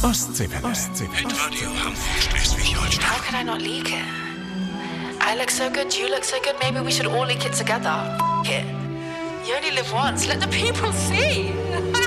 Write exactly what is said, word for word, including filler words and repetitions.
Ostseewelle. Ostseewelle. Hitradio Hamburg, Schleswig-Holstein. How could I not leak it? I look so good, you look so good, maybe we should all leak it together. F it. You only live once, let the people see.